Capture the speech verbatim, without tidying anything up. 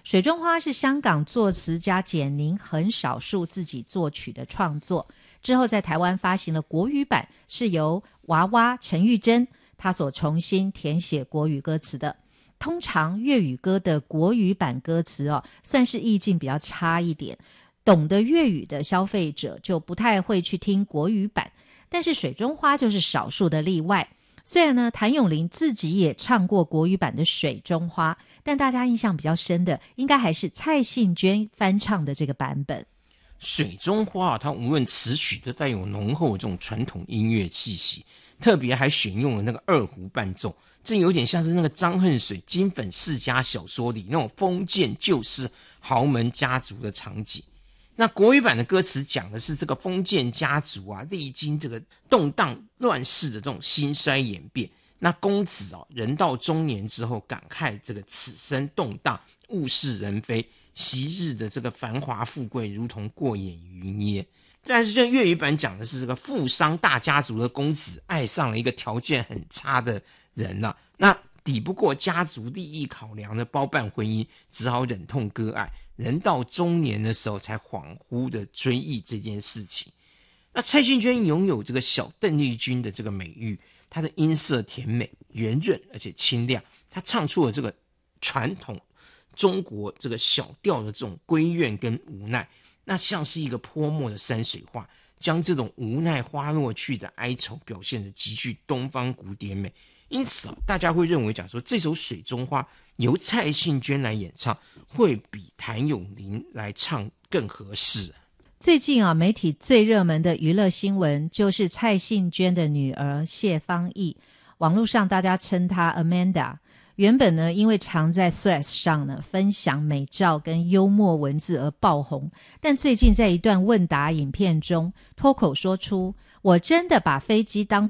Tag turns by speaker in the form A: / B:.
A: 水中花是香港作词家简宁很少数自己作曲的创作，之后在台湾发行了国语版，是由娃娃陈玉珍他所重新填写国语歌词的。通常粤语歌的国语版歌词哦，算是意境比较差一点，懂得粤语的消费者就不太会去听国语版，但是水中花就是少数的例外。虽然呢，谭咏麟自己也唱过国语版的水中花，但大家印象比较深的应该还是蔡幸娟翻唱的这个版本。
B: 水中花啊，它无论词曲都带有浓厚的这种传统音乐气息，特别还选用了那个二胡伴奏，这有点像是那个张恨水金粉世家小说里那种封建旧式豪门家族的场景。那国语版的歌词讲的是这个封建家族啊，历经这个动荡乱世的这种兴衰演变。那公子哦，人到中年之后，感慨这个此生动荡，物是人非，昔日的这个繁华富贵如同过眼云烟。但是这粤语版讲的是这个富商大家族的公子爱上了一个条件很差的人啊，那抵不过家族利益考量的包办婚姻，只好忍痛割爱，人到中年的时候才恍惚的追忆这件事情。那蔡幸娟拥有这个小邓丽君的这个美誉，她的音色甜美圆润而且清亮，她唱出了这个传统中国这个小调的这种闺怨跟无奈，那像是一个泼墨的山水画，将这种无奈花落去的哀愁表现得极具东方古典美。因此、啊、大家会认为讲说这首水中花由蔡幸娟来演唱会比谭咏麟来唱更合适。
A: 最近啊，媒体最热门的娱乐新闻就是蔡幸娟的女儿谢芳义，网络上大家称她 Amanda。原本呢，因为常在 Threads 上呢分享美照跟幽默文字而爆红，但最近在一段问答影片中脱口说出我真的把飞机当